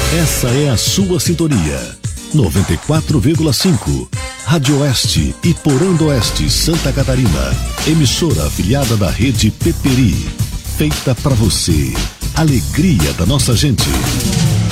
Essa é a sua sintonia. 94,5. Rádio Oeste e Porão do Oeste, Santa Catarina. Emissora afiliada da rede Peperi. Feita para você. Alegria da nossa gente.